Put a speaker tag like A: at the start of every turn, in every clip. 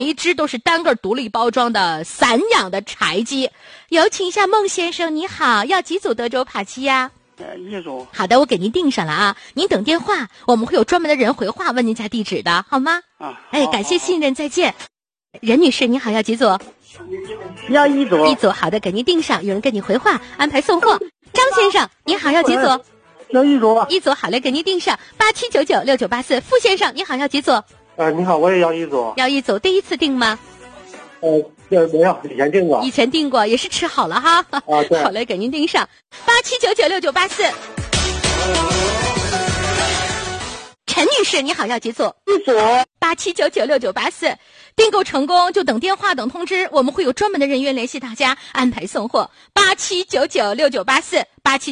A: 一只都是单个独立包装的散养的柴鸡。有请一下孟先生，你好，要几组德州扒鸡呀
B: 1组。
A: 好的，我给您订上了啊，您等电话，我们会有专门的人回话问您家地址的，好吗？哎，感谢信任，再见。任女士，你好，要几组？
B: 要1组。
A: 1组，好的，给您订上，有人跟你回话，安排送货。张先生，你好，要几组？
B: 要1组。
A: 1组，好嘞，给您订上87996984。傅先生，你好，要几组？
B: 你好，我也要1组。
A: 要1组，第一次订吗？
B: 没有，以前订过。
A: 以前订过，也是吃好了哈。
B: 对。
A: 好嘞，给您订上87996984。陈女士，你好，要几组
B: ？1组。
A: 87996984。订购成功就等电话等通知，我们会有专门的人员联系大家安排送货。87996984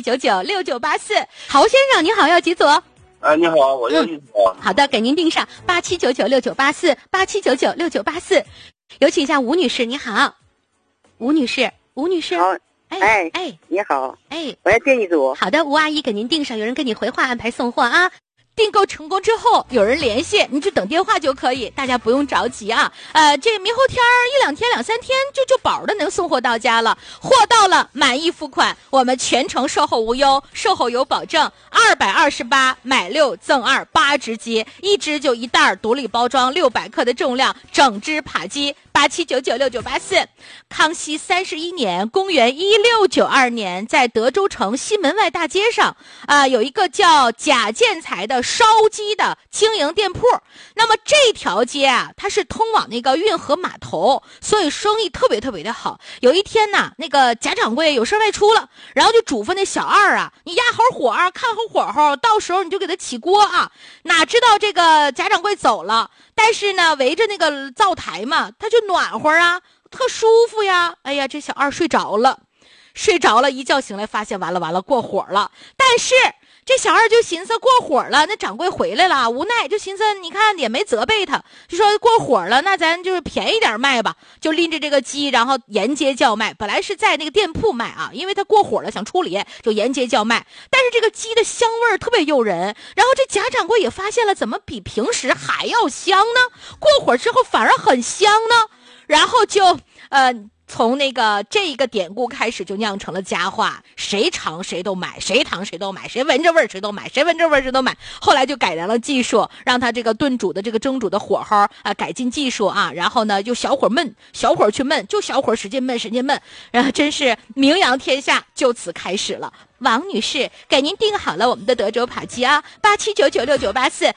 A: 87996984。郝先生，你好，要几组？
B: 你好，我要1组。
A: 好的，给您订上87996984 87996984。有请一下吴女士，你好。吴女士。
C: 好。你好。我要订1组。
A: 好的，吴阿姨给您订上，有人跟你回话安排送货啊。订购成功之后有人联系，你就等电话就可以，大家不用着急啊。这明后天1-2天2-3天就保的能送货到家了。货到了满意付款，我们全程售后无忧，售后有保证。228买6赠2，8只鸡，一只就一袋独立包装600克的重量，整只扒鸡。87996984。康熙31年，公元1692年，在德州城西门外大街上有一个叫贾建才的烧鸡的经营店铺。那么这条街啊，它是通往那个运河码头，所以生意特别特别的好。有一天呢，那个贾掌柜有事外出了，然后就嘱咐那小二啊，你压好火啊，看好火候，到时候你就给他起锅啊。哪知道这个贾掌柜走了，但是呢围着那个灶台嘛，他就暖和啊，特舒服呀。哎呀，这小二睡着了，一觉醒来发现完了过火了。但是这小二就寻思过火了，那掌柜回来了，无奈就寻思，你看也没责备他，就说过火了，那咱就是便宜点卖吧，就拎着这个鸡，然后沿街叫卖。本来是在那个店铺卖啊，因为他过火了想处理，就沿街叫卖。但是这个鸡的香味特别诱人，然后这贾掌柜也发现了，怎么比平时还要香呢？过火之后反而很香呢。然后就从这一个典故开始就酿成了佳话，谁尝谁都买，谁尝谁都买，谁闻着味儿谁都买，谁闻着味儿谁都买。后来就改良了技术，让它这个炖煮的这个蒸煮的火候改进技术啊，然后呢就小火焖，小火去焖，就小火使劲焖，然后真是名扬天下，就此开始了。王女士，给您订好了我们的德州扒鸡啊，87996984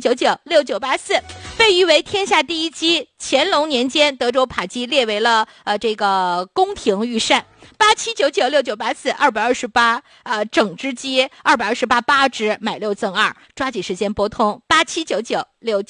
A: 87996984。被誉为天下第一鸡，乾隆年间德州扒鸡列为了这个宫廷御膳。87996984 228整只鸡228 8只买6赠2，抓紧时间拨通879969。